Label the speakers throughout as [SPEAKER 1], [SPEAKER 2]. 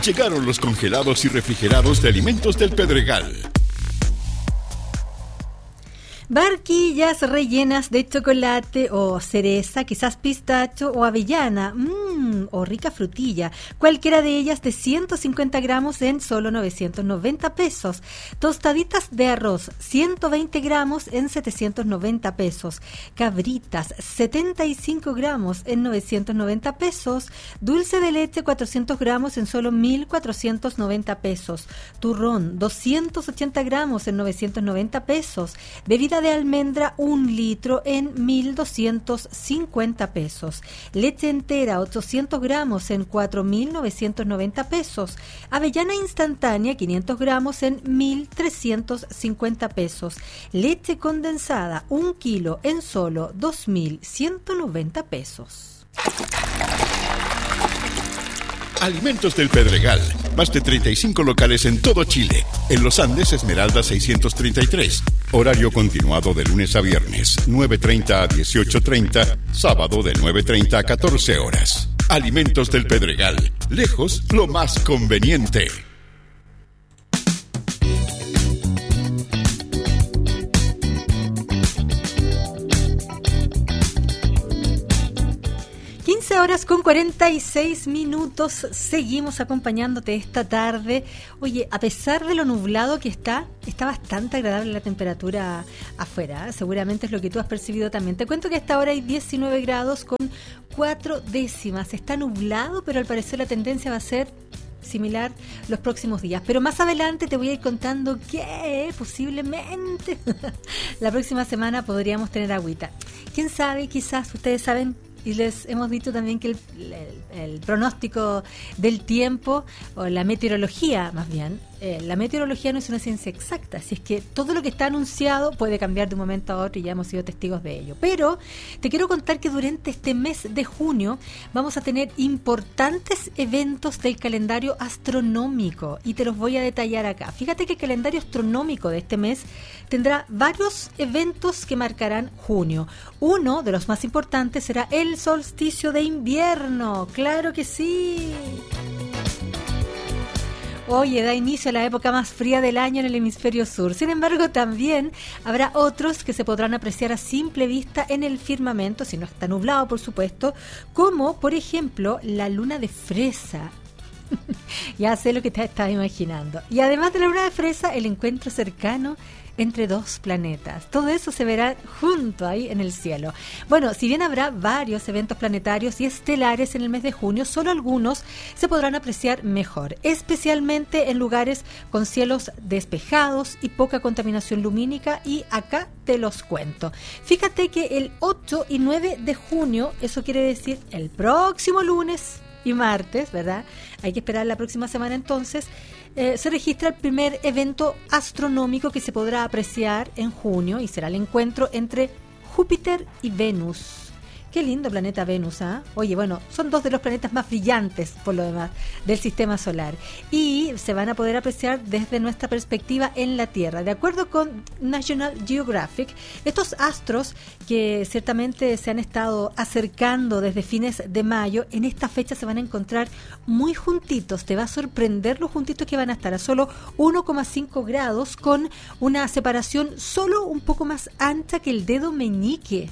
[SPEAKER 1] Llegaron los congelados y refrigerados de Alimentos del Pedregal.
[SPEAKER 2] Barquillas rellenas de chocolate o cereza, quizás pistacho o avellana, o rica frutilla. Cualquiera de ellas de 150 gramos en solo 990 pesos. Tostaditas de arroz, 120 gramos en 790 pesos. Cabritas, 75 gramos en 990 pesos. Dulce de leche, 400 gramos en solo 1.490 pesos. Turrón, 280 gramos en 990 pesos. Bebida de almendra 1 litro en 1.250 pesos. Leche entera 800 gramos en 4.990 pesos. Avellana instantánea 500 gramos en 1.350 pesos. Leche condensada 1 kilo en solo 2.190 pesos.
[SPEAKER 1] Alimentos del Pedregal. Más de 35 locales en todo Chile. En Los Andes, Esmeralda 633. Horario continuado de lunes a viernes, 9:30 a 18:30. Sábado de 9:30 a 14 horas. Alimentos del Pedregal. Lejos, lo más conveniente.
[SPEAKER 2] Horas con 46 minutos, seguimos acompañándote esta tarde. Oye, a pesar de lo nublado que está bastante agradable la temperatura afuera, seguramente es lo que tú has percibido también. Te cuento que a esta hora hay 19 grados con 4 décimas, está nublado, pero al parecer la tendencia va a ser similar los próximos días, pero más adelante te voy a ir contando que posiblemente la próxima semana podríamos tener agüita. ¿Quién sabe? Quizás ustedes saben. Y les hemos dicho también que el pronóstico del tiempo, o la meteorología más bien, la meteorología no es una ciencia exacta, así es que todo lo que está anunciado puede cambiar de un momento a otro y ya hemos sido testigos de ello. Pero te quiero contar que durante este mes de junio vamos a tener importantes eventos del calendario astronómico y te los voy a detallar acá. Fíjate que el calendario astronómico de este mes tendrá varios eventos que marcarán junio. Uno de los más importantes será el solsticio de invierno. ¡Claro que sí! Oye, da inicio a la época más fría del año en el hemisferio sur. Sin embargo, también habrá otros que se podrán apreciar a simple vista en el firmamento, si no está nublado, por supuesto, como, por ejemplo, la luna de fresa. Ya sé lo que te estás imaginando. Y además de la luna de fresa, el encuentro cercano entre dos planetas. Todo eso se verá junto ahí en el cielo. Bueno, si bien habrá varios eventos planetarios y estelares en el mes de junio, solo algunos se podrán apreciar mejor, especialmente en lugares con cielos despejados y poca contaminación lumínica, y acá te los cuento. Fíjate que el 8 y 9 de junio, eso quiere decir el próximo lunes y martes, ¿verdad? Hay que esperar la próxima semana entonces. Se registra el primer evento astronómico que se podrá apreciar en junio y será el encuentro entre Júpiter y Venus. Qué lindo planeta Venus, ¿ah? Oye, bueno, son dos de los planetas más brillantes, por lo demás, del sistema solar. Y se van a poder apreciar desde nuestra perspectiva en la Tierra. De acuerdo con National Geographic, estos astros que ciertamente se han estado acercando desde fines de mayo, en esta fecha se van a encontrar muy juntitos. Te va a sorprender los juntitos que van a estar a solo 1,5 grados, con una separación solo un poco más ancha que el dedo meñique.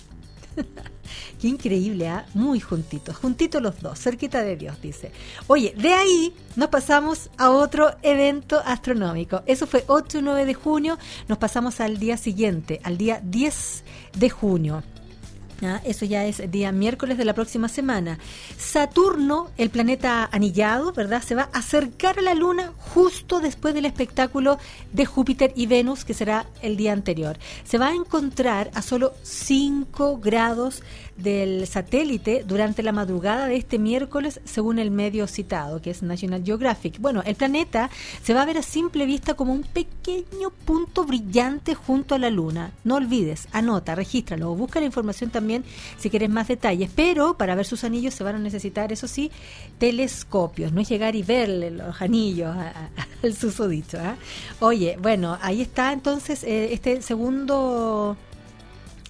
[SPEAKER 2] Qué increíble, ¿eh? Muy juntitos los dos, cerquita de Dios, dice. Oye, de ahí nos pasamos a otro evento astronómico. Eso fue 8 y 9 de junio, nos pasamos al día siguiente, al día 10 de junio. Eso ya es día miércoles de la próxima semana. Saturno, el planeta anillado, ¿verdad?, se va a acercar a la Luna justo después del espectáculo de Júpiter y Venus, que será el día anterior. Se va a encontrar a solo 5 grados del satélite durante la madrugada de este miércoles, según el medio citado, que es National Geographic. Bueno, el planeta se va a ver a simple vista como un pequeño punto brillante junto a la Luna. No olvides, anota, regístralo o busca la información también si quieres más detalles, pero para ver sus anillos se van a necesitar, eso sí, telescopios. No es llegar y verle los anillos al susodicho, ¿eh? Oye, bueno, ahí está entonces este segundo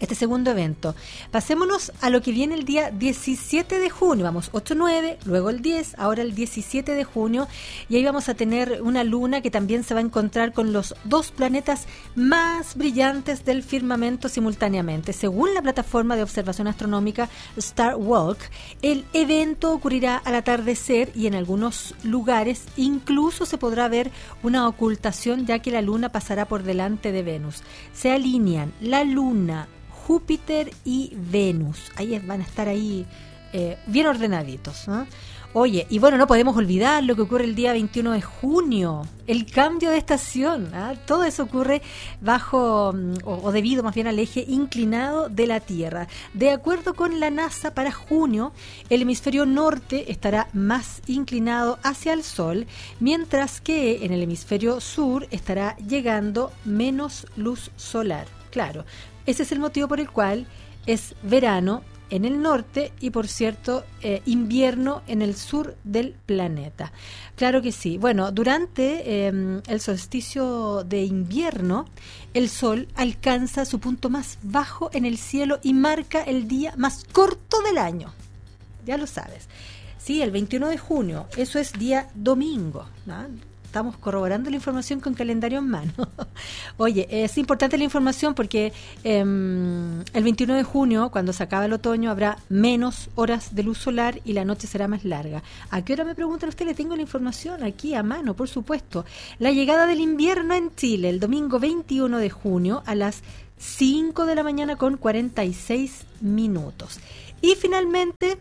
[SPEAKER 2] este segundo evento. Pasémonos a lo que viene el día 17 de junio. Vamos 8, 9, luego el 10, ahora el 17 de junio. Y ahí vamos a tener una luna que también se va a encontrar con los dos planetas más brillantes del firmamento simultáneamente. Según la plataforma de observación astronómica Star Walk, el evento ocurrirá al atardecer y en algunos lugares incluso se podrá ver una ocultación, ya que la luna pasará por delante de Venus. Se alinean la luna, Júpiter y Venus. Ahí van a estar ahí bien ordenaditos, ¿no? Oye, y bueno, no podemos olvidar lo que ocurre el día 21 de junio, el cambio de estación, ¿eh? Todo eso ocurre bajo, o debido más bien al eje inclinado de la Tierra. De acuerdo con la NASA, para junio, el hemisferio norte estará más inclinado hacia el Sol, mientras que en el hemisferio sur estará llegando menos luz solar. Claro, ese es el motivo por el cual es verano en el norte y, por cierto, invierno en el sur del planeta. Claro que sí. Bueno, durante el solsticio de invierno, el Sol alcanza su punto más bajo en el cielo y marca el día más corto del año. Ya lo sabes. Sí, el 21 de junio, eso es día domingo, ¿no? Estamos corroborando la información con calendario en mano. Oye, es importante la información porque el 21 de junio, cuando se acaba el otoño, habrá menos horas de luz solar y la noche será más larga. ¿A qué hora, me preguntan ustedes? Le tengo la información aquí a mano, por supuesto. La llegada del invierno en Chile, el domingo 21 de junio a las 5 de la mañana con 46 minutos. Y finalmente,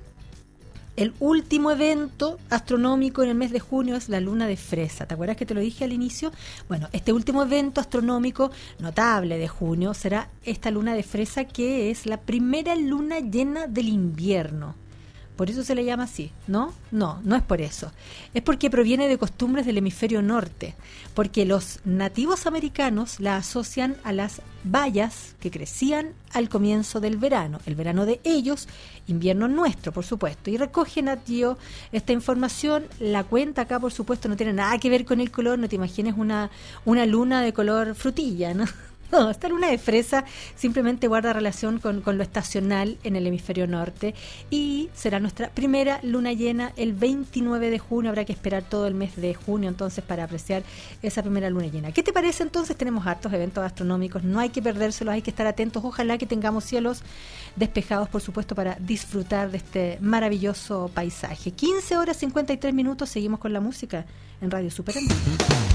[SPEAKER 2] el último evento astronómico en el mes de junio es la luna de Fresa. ¿Te acuerdas que te lo dije al inicio? Bueno, este último evento astronómico notable de junio será esta luna de Fresa, que es la primera luna llena del invierno. Por eso se le llama así, ¿no? No es por eso. Es porque proviene de costumbres del hemisferio norte, porque los nativos americanos la asocian a las bayas que crecían al comienzo del verano, el verano de ellos, invierno nuestro, por supuesto, y recogen aquí esta información. La cuenta acá, por supuesto, no tiene nada que ver con el color. No te imagines una luna de color frutilla, ¿no? No, esta luna de Fresa simplemente guarda relación con lo estacional en el hemisferio norte y será nuestra primera luna llena el 29 de junio. Habrá que esperar todo el mes de junio entonces para apreciar esa primera luna llena. ¿Qué te parece entonces? Tenemos hartos eventos astronómicos, no hay que perdérselos, hay que estar atentos. Ojalá que tengamos cielos despejados, por supuesto, para disfrutar de este maravilloso paisaje. 15 horas 53 minutos, seguimos con la música en Radio Super.